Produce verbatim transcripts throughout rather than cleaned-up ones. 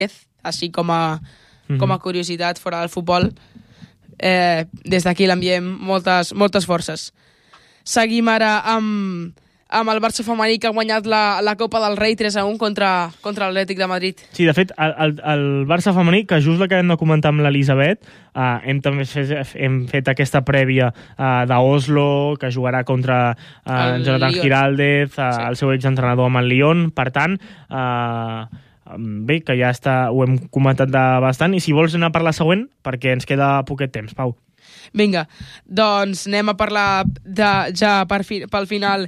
així com a, mm-hmm. com a curiositat fora del futbol. Eh, des d'aquí l'enviem moltes, moltes forces. Seguim ara amb, amb el Barça femení, que ha guanyat la, la Copa del Rei tres a un contra, contra l'Atlètic de Madrid. Sí, de fet, el, el, el Barça femení, que just l'acabem de comentar amb l'Elisabet, eh, hem també fet, hem fet aquesta prèvia eh, d'Oslo, que jugarà contra eh, El Jonathan Lyon. Giraldez, eh, Sí. el seu exentrenador amb el Lyon. Per tant, eh, bé, que ja està, ho hem comentat de bastant, i si vols anar per la següent, perquè ens queda poquet temps, Pau. Vinga, doncs anem a parlar de, ja per fi, pel final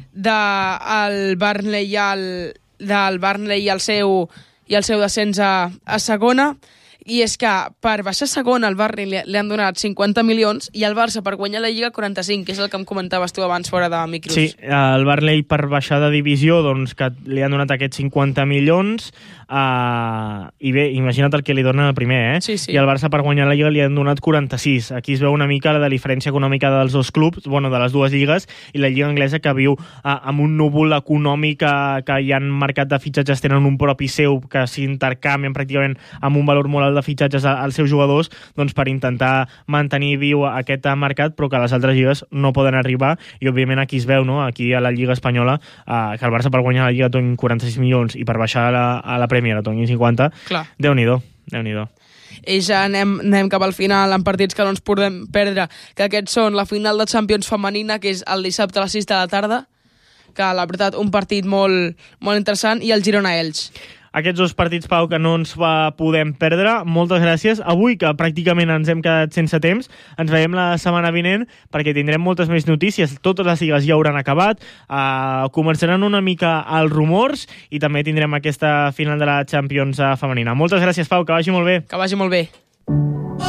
del Burnley i el, del Burnley i el seu, i el seu descens a, a segona. I és que per baixar segona al Burnley li, li han donat cinquanta milions i el Barça per guanyar la Lliga quaranta-cinc, que és el que em comentaves tu abans fora de micros. Sí, el Burnley per baixar de divisió, doncs que li han donat aquests cinquanta milions, uh, i bé, imagina't el que li donen al primer, eh? Sí, sí. I el Barça per guanyar la Lliga li han donat quaranta-sis. Aquí es veu una mica la diferència econòmica dels dos clubs, bueno, de les dues lligues, i la Lliga anglesa, que viu uh, amb un núvol econòmic que, que hi han mercat de fitxatges, tenen un propi seu que s'intercanvien pràcticament amb un valor molt alt de fitxatges als seus jugadors, doncs per intentar mantenir viu aquest mercat, però que les altres lligues no poden arribar, i òbviament aquí es veu, no? Aquí a la Lliga Espanyola, eh, que el Barça per guanyar la Lliga doni quaranta-sis milions i per baixar a la, a la Premier doni cinquanta. Clar. Déu-n'hi-do, Déu-n'hi-do. I ja anem, anem cap al final en partits que no ens podem perdre, que aquests són la final de Champions femenina, que és el dissabte a les sis de la tarda, que la veritat un partit molt, molt interessant, i el Girona-Elx. Aquests dos partits, Pau, que no ens va podem perdre. Moltes gràcies. Avui, que pràcticament ens hem quedat sense temps, ens veiem la setmana vinent, perquè tindrem moltes més notícies. Totes les lligues ja hauran acabat. Uh, començaran una mica els rumors i també tindrem aquesta final de la Champions femenina. Moltes gràcies, Pau, que vagi molt bé. Que vagi molt bé.